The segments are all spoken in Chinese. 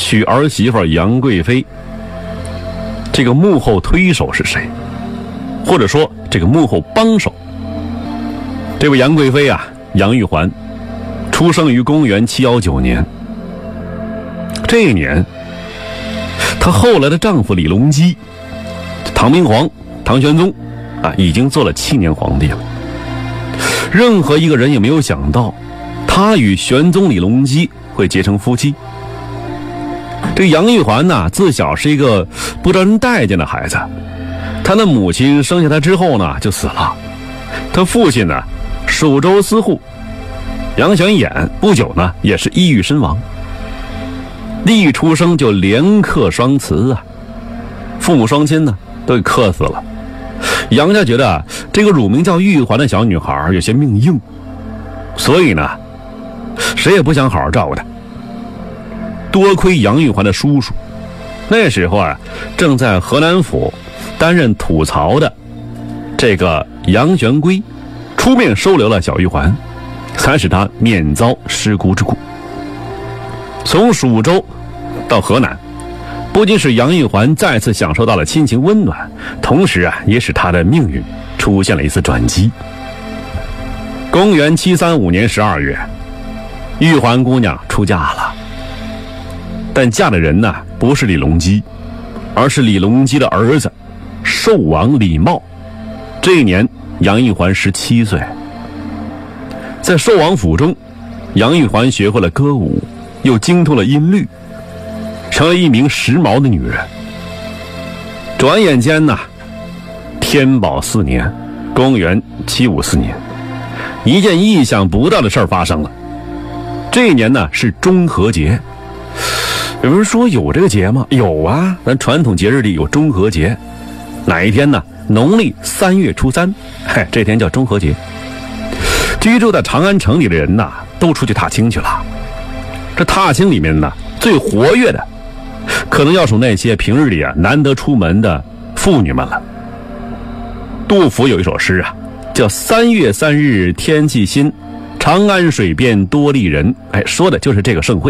娶儿媳妇杨贵妃，这个幕后推手是谁？或者说这个幕后帮手？这位杨贵妃啊，杨玉环，出生于公元719年。这一年，她后来的丈夫李隆基，唐明皇唐玄宗啊，已经做了7年皇帝了。任何一个人也没有想到，他与玄宗李隆基会结成夫妻。这个杨玉环呢，自小是一个不招人待见的孩子，他的母亲生下他之后呢就死了，他父亲呢蜀州司户杨玄琰不久呢也是抑郁身亡。一出生就连克双慈啊，父母双亲呢都给克死了。杨家觉得这个乳名叫玉环的小女孩有些命硬，所以呢谁也不想好好照顾她。多亏杨玉环的叔叔，那时候啊正在河南府担任土曹的这个杨玄圭出面收留了小玉环，才使她免遭失孤之苦。从蜀州到河南，不仅使杨玉环再次享受到了亲情温暖，同时啊也使她的命运出现了一次转机。公元735年12月，玉环姑娘出嫁了，但嫁的人呢不是李隆基，而是李隆基的儿子寿王李瑁。这一年杨玉环17岁。在寿王府中，杨玉环学会了歌舞，又精通了音律，成了一名时髦的女人。转眼间呢，天宝4年，公元754年，一件意想不到的事儿发生了。这一年呢是中和节。有人说有这个节吗？有啊，咱传统节日里有中和节。哪一天呢？农历3月初3，这天叫中和节。居住在长安城里的人呢，都出去踏青去了。这踏青里面呢，最活跃的，可能要数那些平日里啊难得出门的妇女们了。杜甫有一首诗啊，叫3月3日天气新，长安水边多丽人。说的就是这个盛会。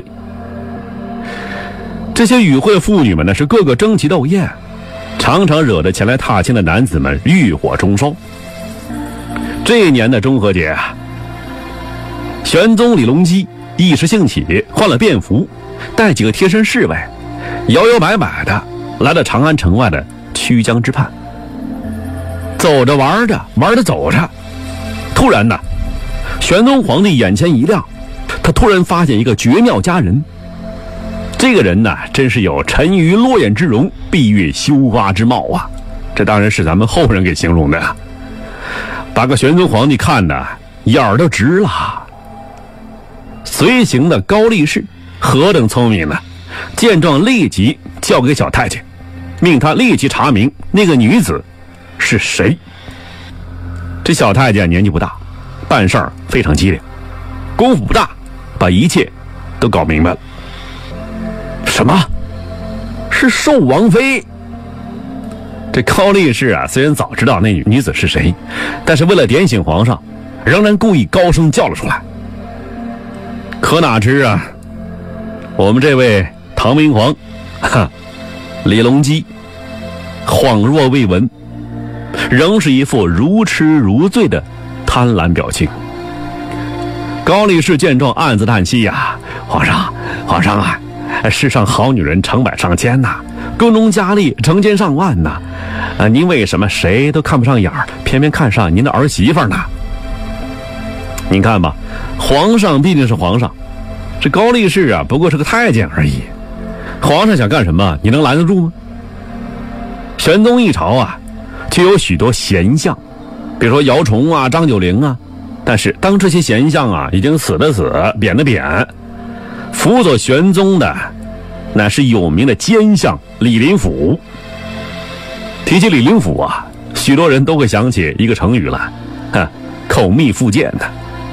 这些与会的妇女们呢，是个个争奇斗艳，常常惹得前来踏青的男子们欲火中烧。这一年的中和节啊，玄宗李隆基一时兴起，换了便服，带几个贴身侍卫，摇摇摆摆的来到长安城外的曲江之畔。走着玩着，玩着走着，突然呢，玄宗皇帝眼前一亮，他突然发现一个绝妙佳人。这个人呢，真是有沉鱼落雁之容，闭月羞花之貌啊！这当然是咱们后人给形容的，把个玄宗皇帝看的眼儿都直了。随行的高力士何等聪明呢？见状立即交给小太监，命他立即查明那个女子是谁。这小太监年纪不大，办事儿非常机灵，功夫不大，把一切都搞明白了。什么？是寿王妃？这高力士啊，虽然早知道那女子是谁，但是为了点醒皇上，仍然故意高声叫了出来。可哪知啊，我们这位唐明皇李隆基恍若未闻，仍是一副如痴如醉的贪婪表情。高力士见状暗自叹息呀，皇上啊，世上好女人成百上千呐，宫中佳丽成千上万呐，您为什么谁都看不上眼儿，偏偏看上您的儿媳妇呢？您看吧，皇上毕竟是皇上，这高力士啊不过是个太监而已，皇上想干什么你能拦得住吗？玄宗一朝啊，就有许多贤相，比如说姚崇啊、张九龄啊，但是当这些贤相啊已经死的死，贬的贬，辅佐玄宗的那是有名的奸相李林甫。提起李林甫啊，许多人都会想起一个成语了，口蜜腹剑的。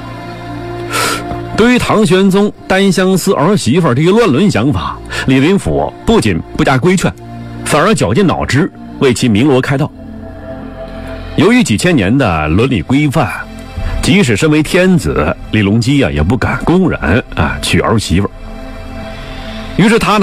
对于唐玄宗单相思儿媳妇这一乱伦想法，李林甫不仅不加规劝，反而绞尽脑汁为其鸣锣开道。由于几千年的伦理规范，即使身为天子，李隆基啊也不敢公然娶儿媳妇。于是他呢